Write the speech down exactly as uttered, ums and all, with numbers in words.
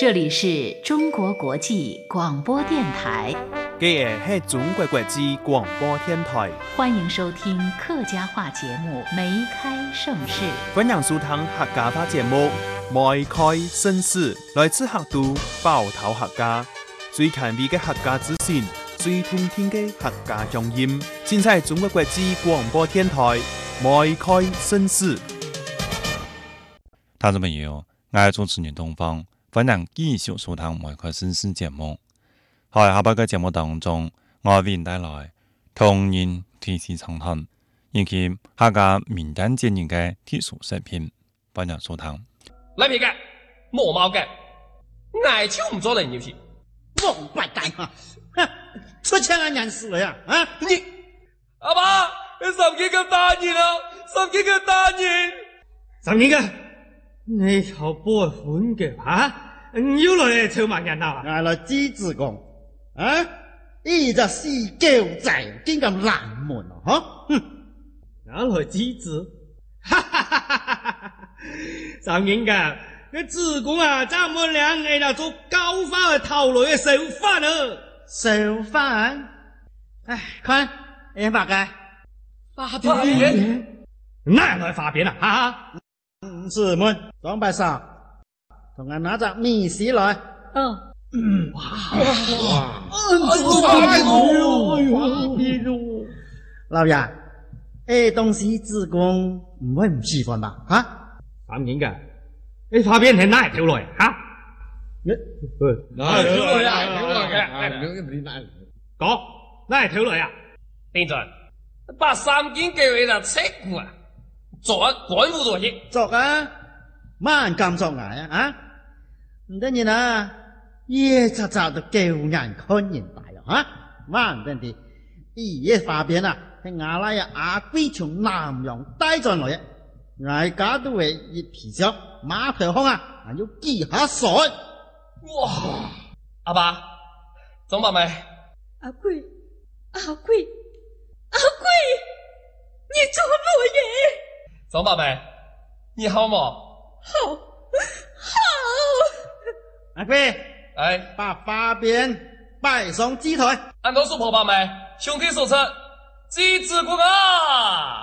这里是中国国际广播电台。 这个是中国国际广播电台， 欢迎收听客家话节目《梅开盛世》。 欢迎收听客家话节目《梅开盛世》，来自客都包头客家，最权威的客家资讯，最通听的客家乡音。现在中国国际广播电台《梅开盛世》。 听众朋友，我係主持人東方，歡迎繼續收聽《梅開盛世》節目。喺下半個節目當中，我為您帶來童年提示長談，以及客家民間節日嘅特殊視頻，歡迎收聽。 嚟皮嘅，冇毛嘅，挨超唔咗嚟要皮。 王八蛋啊！出槍啊人死了呀！啊， 你阿爸，你十幾個大人啊，十幾個大人， 十幾個。你好波款嘅吓，唔要嚟臭盲人啊！嗌來支持講啊！呢隻死狗仔竟咁冷門啊！吓，哼！嗌來支持，哈哈哈哈哈哈！三英噶，你自講啊，咱們兩個就做高翻嘅頭顱嘅小販啊！小販？唉，看，你白嘅發邊， 哪來發邊啊？哈哈！師妹，講拜壽，同人拿隻米屎來。嗯。嗯。哇！哇！哎呦！哎呦！老爺，誒東西自貢唔會唔喜歡吧？嚇？咁點嘅？你發邊係哪嚟跳來嚇？你哪嚟跳來啊？跳來嘅。講哪嚟跳來啊？ 店長，把三件嘅嘢就切過啊！做啊，管護多些。 做啊，乜咁做挨啊？啊，唔得然啊，夜雜雜都叫人看人大啊！乜唔得啲，依嘢發邊啊，係亞拉呀阿貴從南洋帶進來嘅，大家都係熱皮燒馬頭空啊，還要記下水。 哇！阿爸，總爸咪。 阿貴，阿貴，阿貴，你做乜嘢？ 總爸妹，你好冇？ 好，好。 阿貴， 哎， 把發邊擺上祭台。 按多數婆爸妹，兄弟所稱，祭子公啊！